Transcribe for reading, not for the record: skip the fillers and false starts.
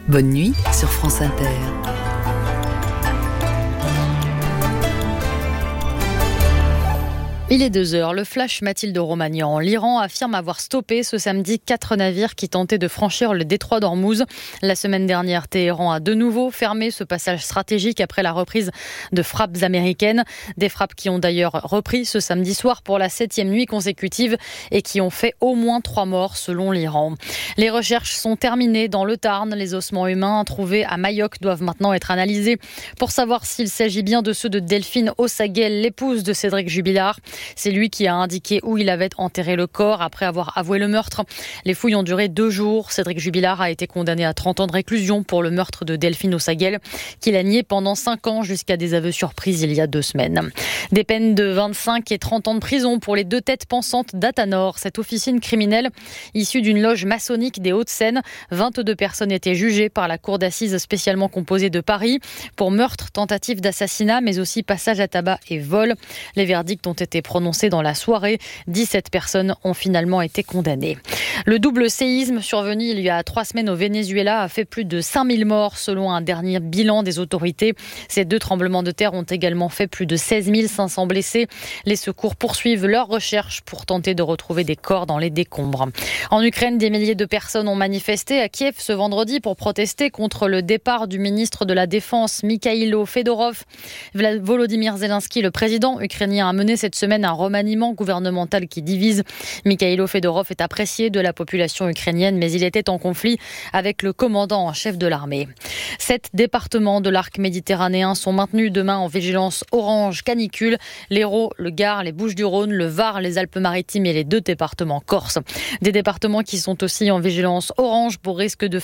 Bonne nuit sur France Inter. Il est 2h, le flash Mathilde Romagnan. L'Iran affirme avoir stoppé ce samedi 4 navires qui tentaient de franchir le détroit d'Ormuz. La semaine dernière, Téhéran a de nouveau fermé ce passage stratégique après la reprise de frappes américaines. Des frappes qui ont d'ailleurs repris ce samedi soir pour la 7e nuit consécutive et qui ont fait au moins 3 morts selon l'Iran. Les recherches sont terminées dans le Tarn. Les ossements humains trouvés à Mayock doivent maintenant être analysés pour savoir s'il s'agit bien de ceux de Delphine Ossaguel, l'épouse de Cédric Jubilard. C'est lui qui a indiqué où il avait enterré le corps après avoir avoué le meurtre. Les fouilles ont duré 2 jours. Cédric Jubilard a été condamné à 30 ans de réclusion pour le meurtre de Delphine Ossaguel, qu'il a nié pendant 5 ans jusqu'à des aveux surprises il y a 2 semaines. Des peines de 25 et 30 ans de prison pour les 2 têtes pensantes d'Athanor, cette officine criminelle issue d'une loge maçonnique des Hauts-de-Seine. 22 personnes étaient jugées par la cour d'assises spécialement composée de Paris pour meurtre, tentative d'assassinat, mais aussi passage à tabac et vol. Les verdicts ont été prononcés dans la soirée. 17 personnes ont finalement été condamnées. Le double séisme survenu il y a 3 semaines au Venezuela a fait plus de 5000 morts selon un dernier bilan des autorités. Ces 2 tremblements de terre ont également fait plus de 16 500 blessés. Les secours poursuivent leurs recherches pour tenter de retrouver des corps dans les décombres. En Ukraine, des milliers de personnes ont manifesté à Kiev ce vendredi pour protester contre le départ du ministre de la Défense, Mikhailo Fedorov. Volodymyr Zelensky, le président ukrainien, a mené cette semaine un remaniement gouvernemental qui divise. Mikhailo Fedorov est apprécié de la population ukrainienne, mais il était en conflit avec le commandant en chef de l'armée. 7 départements de l'arc méditerranéen sont maintenus demain en vigilance orange canicule. L'Hérault, le Gard, les Bouches-du-Rhône, le Var, les Alpes-Maritimes et les 2 départements corses. Des départements qui sont aussi en vigilance orange pour risque de